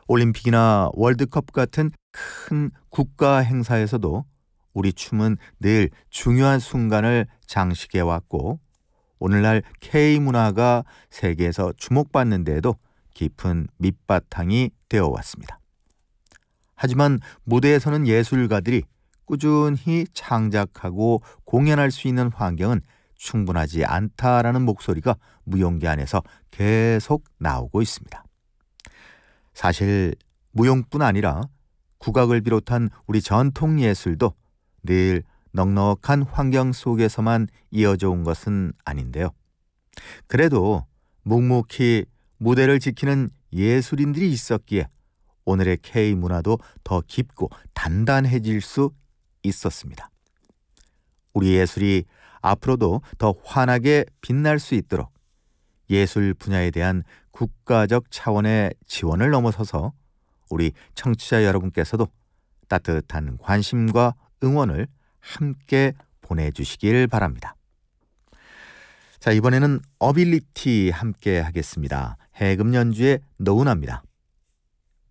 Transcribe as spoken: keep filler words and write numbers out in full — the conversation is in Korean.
올림픽이나 월드컵 같은 큰 국가 행사에서도 우리 춤은 늘 중요한 순간을 장식해왔고 오늘날 K문화가 세계에서 주목받는 데에도 깊은 밑바탕이 되어왔습니다. 하지만 무대에서는 예술가들이 꾸준히 창작하고 공연할 수 있는 환경은 충분하지 않다라는 목소리가 무용계 안에서 계속 나오고 있습니다. 사실 무용뿐 아니라 국악을 비롯한 우리 전통 예술도 늘 넉넉한 환경 속에서만 이어져 온 것은 아닌데요. 그래도 묵묵히 무대를 지키는 예술인들이 있었기에 오늘의 K문화도 더 깊고 단단해질 수 있었습니다. 우리 예술이 앞으로도 더 환하게 빛날 수 있도록 예술 분야에 대한 국가적 차원의 지원을 넘어서서 우리 청취자 여러분께서도 따뜻한 관심과 응원을 함께 보내주시길 바랍니다. 자, 이번에는 어빌리티 함께 하겠습니다. 해금 연주의 노은하입니다.